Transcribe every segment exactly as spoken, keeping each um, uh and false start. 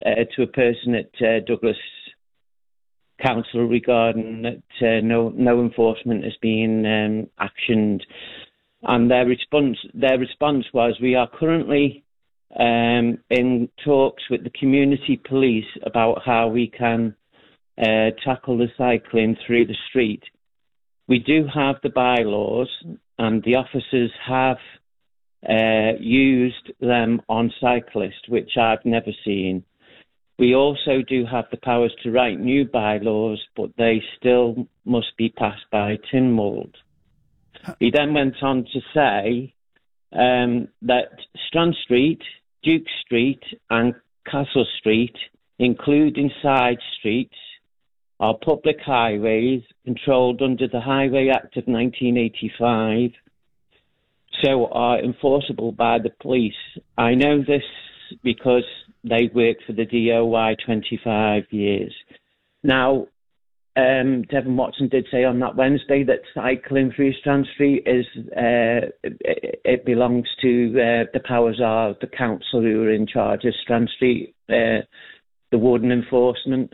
uh, to a person at uh, Douglas Council regarding that uh, no no enforcement has been um, actioned, and their response their response was, we are currently um, in talks with the community police about how we can uh, tackle the cycling through the street. We do have the bylaws, and the officers have uh, used them on cyclists, which I've never seen. We also do have the powers to write new bylaws, but they still must be passed by Tynwald. He then went on to say um, that Strand Street, Duke Street and Castle Street, including side streets, are public highways controlled under the Highway Act of nineteen eighty-five, so are enforceable by the police. I know this because they worked for the D O I twenty-five years. Now, um, Devon Watson did say on that Wednesday that cycling through Strand Street is uh, it, it belongs to uh, the powers of the council who are in charge of Strand Street, uh, the warden enforcement.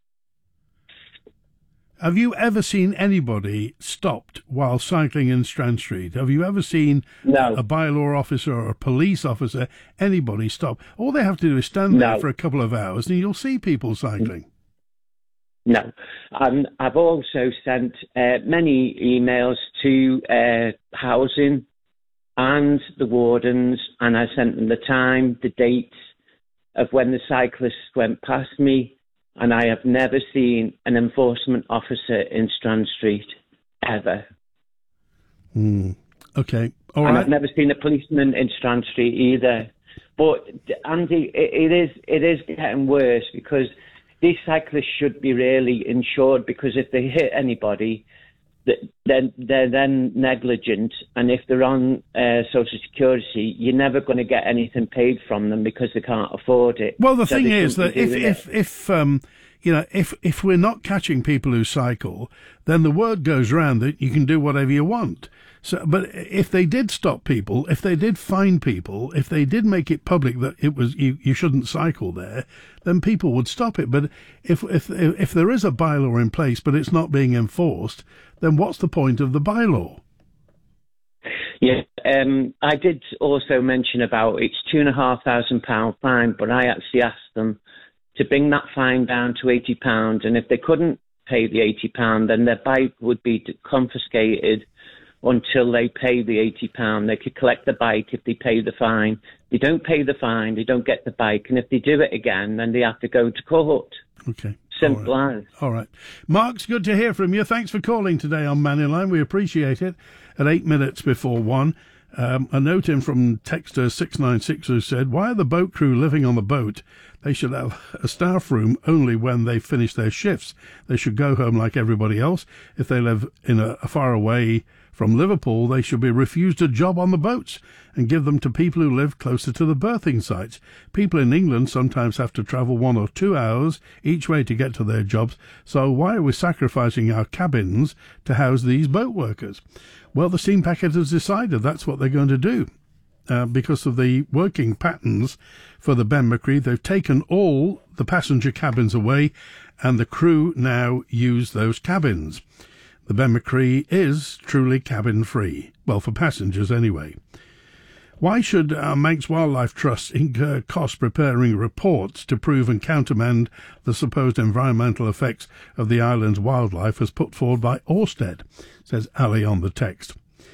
Have you ever seen anybody stopped while cycling in Strand Street? Have you ever seen no. a bylaw officer or a police officer, anybody stop? All they have to do is stand no. there for a couple of hours and you'll see people cycling. No. Um, I've also sent uh, many emails to uh, housing and the wardens, and I sent them the time, the dates of when the cyclists went past me, and I have never seen an enforcement officer in Strand Street, ever. Mm. Okay, all and right. I've never seen a policeman in Strand Street either. But, Andy, it, it is it is getting worse, because these cyclists should be really insured, because if they hit anybody, then they're then negligent, and if they're on uh, Social Security, you're never going to get anything paid from them because they can't afford it. Well, the so thing is that if if if, if um, you know if if we're not catching people who cycle, then the word goes round that you can do whatever you want. So, but if they did stop people, if they did fine people, if they did make it public that it was you, you shouldn't cycle there, then people would stop it. But if if if there is a bylaw in place but it's not being enforced, then what's the point of the bylaw? Yeah, um, I did also mention about it's two and a half thousand pound fine, but I actually asked them to bring that fine down to eighty pounds, and if they couldn't pay the eighty pound, then their bike would be confiscated until they pay the eighty pounds. They could collect the bike if they pay the fine. They don't pay the fine, they don't get the bike. And if they do it again, then they have to go to court. Okay. Simple All right. as. All right. Mark's good to hear from you. Thanks for calling today on Mannyline. We appreciate it. At eight minutes before one, um, a note in from texter six nine six who said, why are the boat crew living on the boat? They should have a staff room only when they finish their shifts. They should go home like everybody else. If they live in a, a far away from Liverpool, they should be refused a job on the boats and give them to people who live closer to the berthing sites. People in England sometimes have to travel one or two hours each way to get to their jobs, so why are we sacrificing our cabins to house these boat workers? Well, the steam packet has decided that's what they're going to do. Uh, because of the working patterns for the Ben Macri, they've taken all the passenger cabins away, and the crew now use those cabins. The Ben Macri is truly cabin-free. Well, for passengers anyway. Why should our Manx Wildlife Trust incur costs preparing reports to prove and countermand the supposed environmental effects of the island's wildlife as put forward by Orsted, says Ali on the text.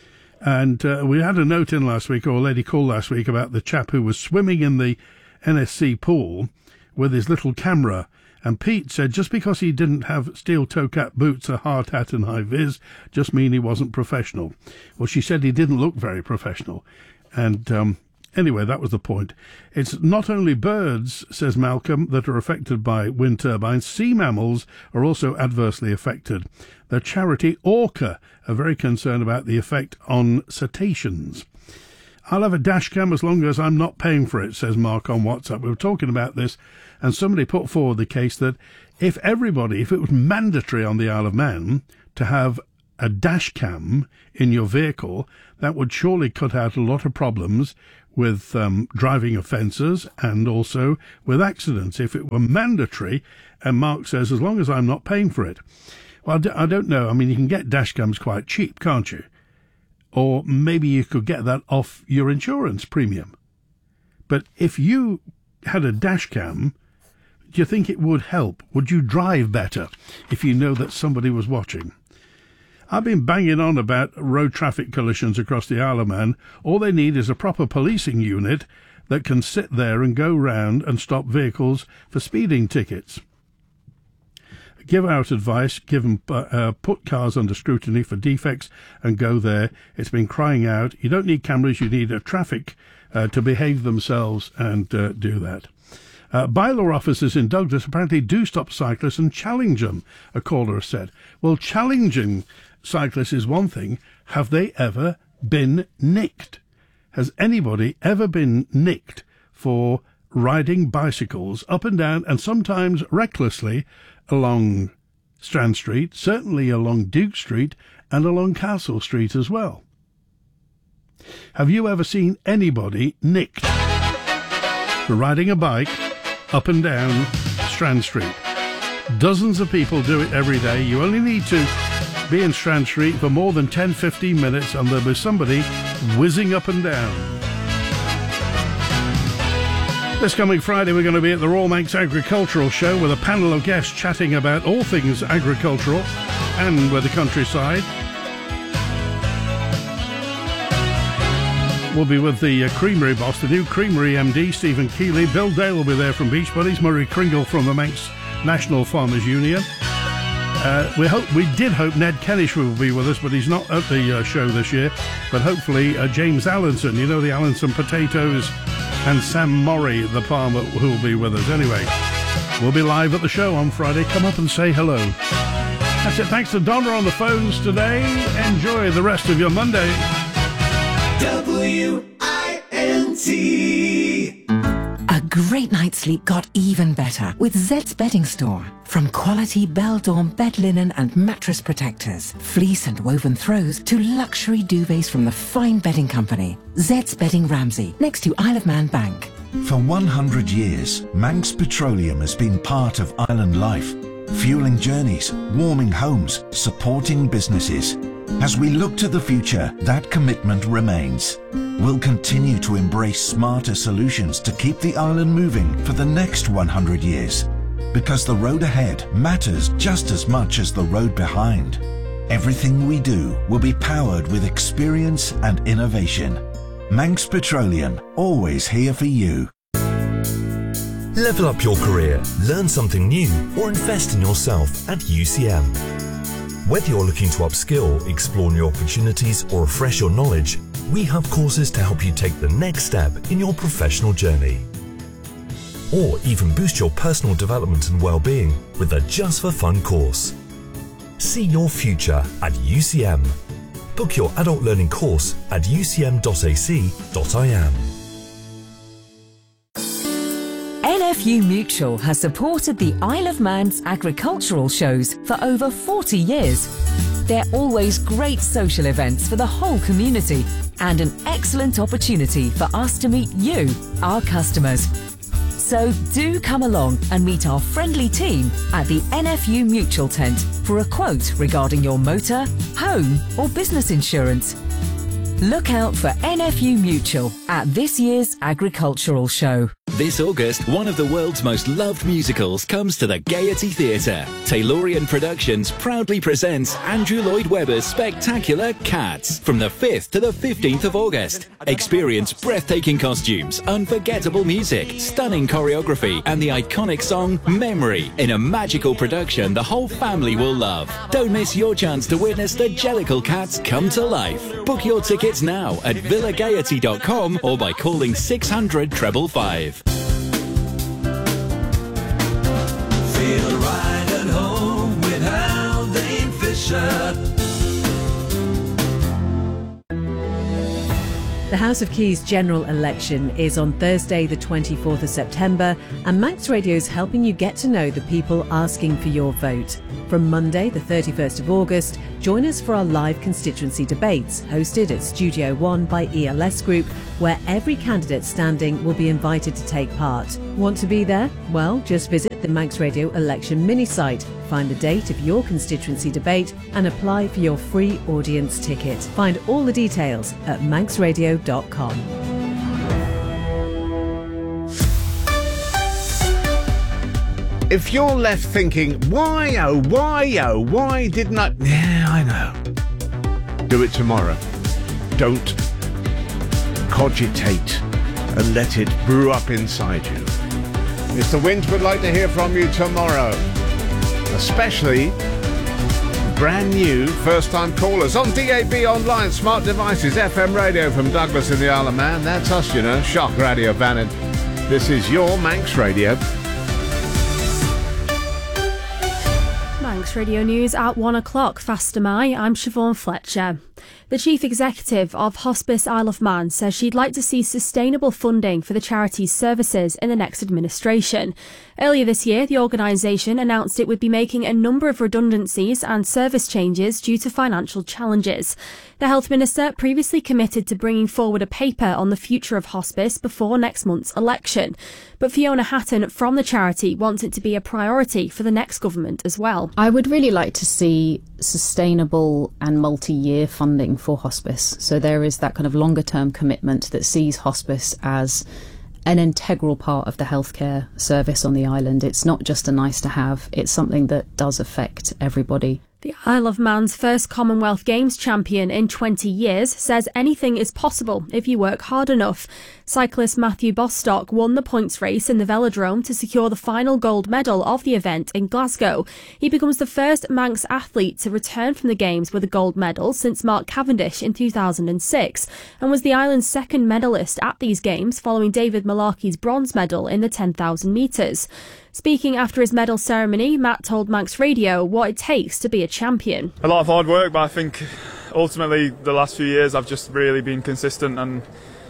And uh, we had a note in last week, or a lady called last week, about the chap who was swimming in the N S C pool with his little camera. And Pete said just because he didn't have steel toe-cap boots, a hard hat and high-vis, just mean he wasn't professional. Well, she said he didn't look very professional. And um, anyway, that was the point. It's not only birds, says Malcolm, that are affected by wind turbines. Sea mammals are also adversely affected. The charity Orca are very concerned about the effect on cetaceans. I'll have a dash cam as long as I'm not paying for it, says Mark on WhatsApp. We were talking about this, and somebody put forward the case that if everybody, if it was mandatory on the Isle of Man to have a dash cam in your vehicle, that would surely cut out a lot of problems with um, driving offences and also with accidents if it were mandatory. And Mark says, as long as I'm not paying for it. Well, I don't know. I mean, you can get dash cams quite cheap, can't you? Or maybe you could get that off your insurance premium. But if you had a dash cam, do you think it would help? Would you drive better if you know that somebody was watching? I've been banging on about road traffic collisions across the Isle of Man. All they need is a proper policing unit that can sit there and go round and stop vehicles for speeding tickets. Give out advice, give them, uh, put cars under scrutiny for defects and go there. It's been crying out. You don't need cameras, you need a traffic uh, to behave themselves and uh, do that. Uh, bylaw officers in Douglas apparently do stop cyclists and challenge them, a caller has said. Well, challenging cyclists is one thing. Have they ever been nicked? Has anybody ever been nicked for riding bicycles up and down and sometimes recklessly along Strand Street, certainly along Duke Street and along Castle Street as well? Have you ever seen anybody nicked for riding a bike up and down Strand Street? Dozens of people do it every day. You only need to be in Strand Street for more than ten to fifteen minutes and there'll be somebody whizzing up and down. This coming Friday, we're going to be at the Royal Manx Agricultural Show with a panel of guests chatting about all things agricultural and with the countryside. We'll be with the uh, Creamery boss, the new Creamery M D, Stephen Keeley. Bill Dale will be there from Beach Buddies. Murray Kringle from the Manx National Farmers Union. Uh, we hope we did hope Ned Kennish will be with us, but he's not at the uh, show this year. But hopefully uh, James Allinson, you know, the Allinson Potatoes, and Sam Morrie, the farmer, who will be with us. Anyway, we'll be live at the show on Friday. Come up and say hello. That's it. Thanks to Donna on the phones today. Enjoy the rest of your Monday. W I N T. A great night's sleep got even better with Zed's Bedding Store. From quality Bell-Dawn bed linen and mattress protectors, fleece and woven throws, to luxury duvets from the fine bedding company. Zed's Bedding Ramsey, next to Isle of Man Bank. For one hundred years, Manx Petroleum has been part of island life, fueling journeys, warming homes, supporting businesses. As we look to the future, that commitment remains. We'll continue to embrace smarter solutions to keep the island moving for the next one hundred years. Because the road ahead matters just as much as the road behind. Everything we do will be powered with experience and innovation. Manx Petroleum, always here for you. Level up your career, learn something new, or invest in yourself at U C M. Whether you're looking to upskill, explore new opportunities, or refresh your knowledge, we have courses to help you take the next step in your professional journey. Or even boost your personal development and well-being with a Just for Fun course. See your future at U C M. Book your adult learning course at u c m dot a c dot i m. N F U Mutual has supported the Isle of Man's agricultural shows for over forty years. They're always great social events for the whole community and an excellent opportunity for us to meet you, our customers. So do come along and meet our friendly team at the N F U Mutual tent for a quote regarding your motor, home or business insurance. Look out for N F U Mutual at this year's agricultural show. This August, one of the world's most loved musicals comes to the Gaiety Theatre. Taylorian Productions proudly presents Andrew Lloyd Webber's spectacular Cats from the fifth to the fifteenth of August. Experience breathtaking costumes, unforgettable music, stunning choreography, and the iconic song Memory in a magical production the whole family will love. Don't miss your chance to witness the Jellicle Cats come to life. Book your tickets now at villa gaiety dot com or by calling six hundred five five five. Feel right at home with Haldane Fisher. The House of Keys general election is on Thursday the twenty-fourth of September, and Manx Radio is helping you get to know the people asking for your vote. From Monday the thirty-first of August, join us for our live constituency debates hosted at Studio One by E L S Group, where every candidate standing will be invited to take part. Want to be there? Well, just visit the Manx Radio election mini site, find the date of your constituency debate and apply for your free audience ticket. Find all the details at manx radio dot com. If you're left thinking, why, oh, why, oh, why didn't I... Yeah, I know. Do it tomorrow. Don't cogitate and let it brew up inside you. Mister Winch would like to hear from you tomorrow. Especially brand new first-time callers on D A B online, smart devices, F M radio from Douglas in the Isle of Man. That's us, you know, Shock Radio Bannon. This is your Manx Radio. Manx Radio News at one o'clock. Fast am I. I'm Siobhan Fletcher. The Chief Executive of Hospice Isle of Man says she'd like to see sustainable funding for the charity's services in the next administration. Earlier this year, the organisation announced it would be making a number of redundancies and service changes due to financial challenges. The Health Minister previously committed to bringing forward a paper on the future of hospice before next month's election. But Fiona Hatton from the charity wants it to be a priority for the next government as well. I would really like to see sustainable and multi-year funding for hospice. So there is that kind of longer term commitment that sees hospice as an integral part of the healthcare service on the island. It's not just a nice to have, it's something that does affect everybody. The Isle of Man's first Commonwealth Games champion in twenty years says anything is possible if you work hard enough. Cyclist Matthew Bostock won the points race in the velodrome to secure the final gold medal of the event in Glasgow. He becomes the first Manx athlete to return from the Games with a gold medal since Mark Cavendish in two thousand six, and was the island's second medalist at these Games, following David Malarkey's bronze medal in the ten thousand metres. Speaking after his medal ceremony, Matt told Manx Radio what it takes to be a champion. A lot of hard work, but I think ultimately the last few years I've just really been consistent and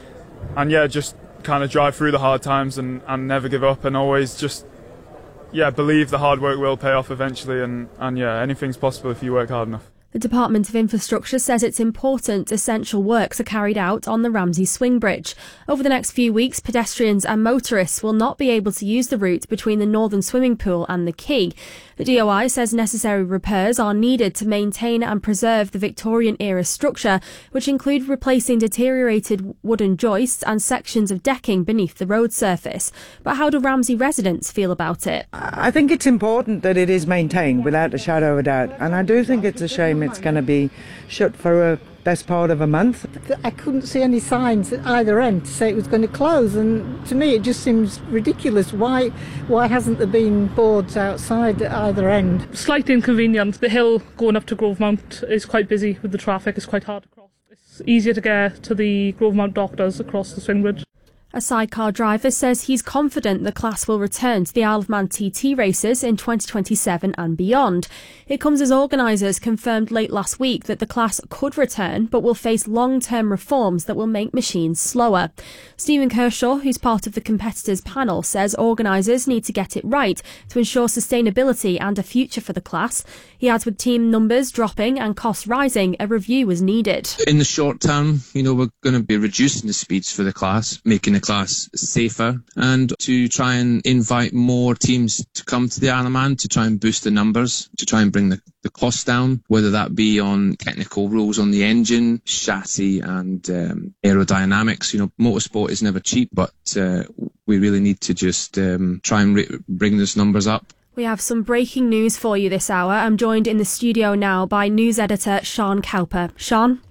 and yeah, just kind of drive through the hard times and, and never give up, and always just yeah believe the hard work will pay off eventually, and, and yeah, anything's possible if you work hard enough. The Department of Infrastructure says it's important essential works are carried out on the Ramsey Swing Bridge. Over the next few weeks, pedestrians and motorists will not be able to use the route between the Northern Swimming Pool and the quay. The D O I says necessary repairs are needed to maintain and preserve the Victorian-era structure, which include replacing deteriorated wooden joists and sections of decking beneath the road surface. But how do Ramsey residents feel about it? I think it's important that it is maintained without a shadow of a doubt, and I do think it's a shame it's going to be shut for a best part of a month. I couldn't see any signs at either end to say it was going to close, and to me it just seems ridiculous. Why why hasn't there been boards outside at either end? Slightly inconvenient. The hill going up to Grovemount is quite busy with the traffic. It's quite hard to cross. It's easier to get to the Grovemount doctors across the swing bridge. A sidecar driver says he's confident the class will return to the Isle of Man T T races in twenty twenty-seven and beyond. It comes as organisers confirmed late last week that the class could return, but will face long-term reforms that will make machines slower. Stephen Kershaw, who's part of the competitors panel, says organisers need to get it right to ensure sustainability and a future for the class. He adds with team numbers dropping and costs rising, a review was needed. In the short term, you know, we're going to be reducing the speeds for the class, making the class safer, and to try and invite more teams to come to the Isle of Man to try and boost the numbers, to try and bring the, the costs down, whether that be on technical rules on the engine, chassis and um, aerodynamics. You know, motorsport is never cheap, but uh, we really need to just um, try and re- bring those numbers up. We have some breaking news for you this hour. I'm joined in the studio now by news editor Sean Cowper. Sean?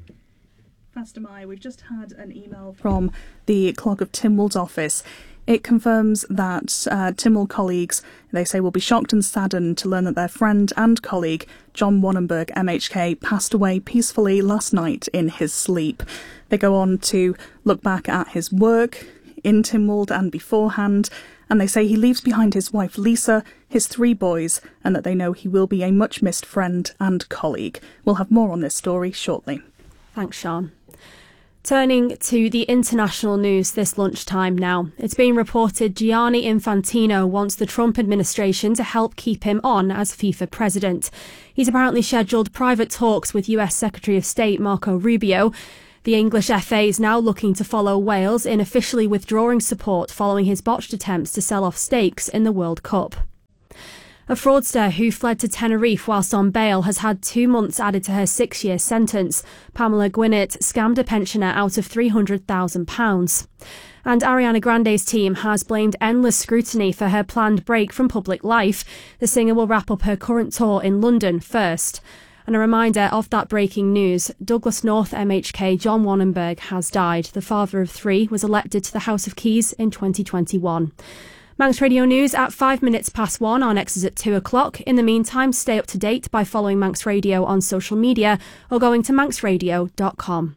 Fast am I. We've just had an email from the Clock of Tynwald's office. It confirms that uh, Tynwald colleagues, they say, will be shocked and saddened to learn that their friend and colleague, John Wannenberg, M H K, passed away peacefully last night in his sleep. They go on to look back at his work in Tynwald and beforehand, and they say he leaves behind his wife Lisa, his three boys, and that they know he will be a much-missed friend and colleague. We'll have more on this story shortly. Thanks, Sean. Turning to the international news this lunchtime now. It's being reported Gianni Infantino wants the Trump administration to help keep him on as FIFA president. He's apparently scheduled private talks with U S Secretary of State Marco Rubio. The English F A is now looking to follow Wales in officially withdrawing support following his botched attempts to sell off stakes in the World Cup. A fraudster who fled to Tenerife whilst on bail has had two months added to her six-year sentence. Pamela Gwinnett scammed a pensioner out of three hundred thousand pounds. And Ariana Grande's team has blamed endless scrutiny for her planned break from public life. The singer will wrap up her current tour in London first. And a reminder of that breaking news, Douglas North M H K John Wannenberg has died. The father of three was elected to the House of Keys in twenty twenty-one. Manx Radio News at five minutes past one. Our next is at two o'clock. In the meantime, stay up to date by following Manx Radio on social media or going to manx radio dot com.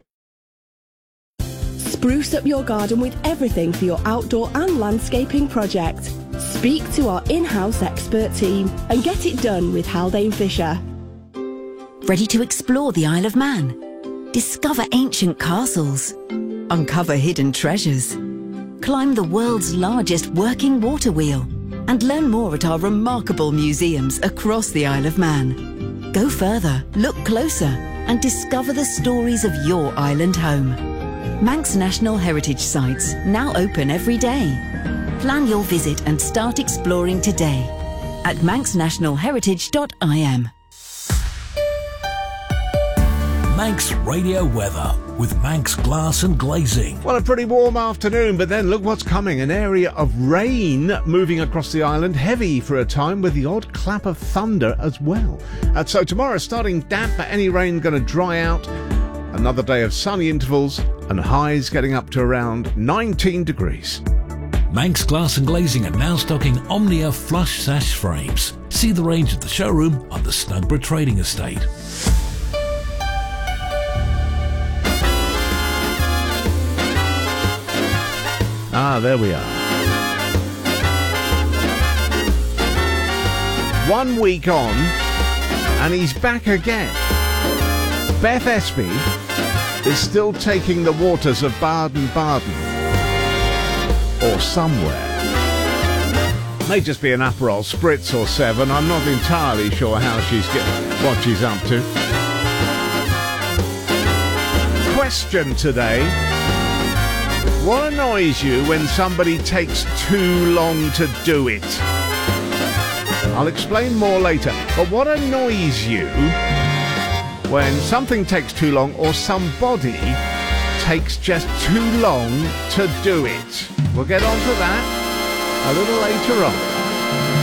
Spruce up your garden with everything for your outdoor and landscaping project. Speak to our in-house expert team and get it done with Haldane Fisher. Ready to explore the Isle of Man? Discover ancient castles. Uncover hidden treasures. Climb the world's largest working water wheel and learn more at our remarkable museums across the Isle of Man. Go further, look closer and discover the stories of your island home. Manx National Heritage Sites, now open every day. Plan your visit and start exploring today at manx national heritage dot I M. Manx Radio weather with Manx Glass and Glazing. Well, a pretty warm afternoon, but then look what's coming. An area of rain moving across the island, heavy for a time with the odd clap of thunder as well. And so tomorrow starting damp, but any rain going to dry out. Another day of sunny intervals and highs getting up to around nineteen degrees. Manx Glass and Glazing are now stocking Omnia flush sash frames. See the range at the showroom on the Snugborough Trading Estate. Ah, there we are. One week on, and he's back again. Beth Espy is still taking the waters of Baden-Baden. Or somewhere. May just be an Aperol Spritz or seven. I'm not entirely sure how she's get, what she's up to. Question today. What annoys you when somebody takes too long to do it? I'll explain more later. But what annoys you when something takes too long or somebody takes just too long to do it? We'll get on to that a little later on.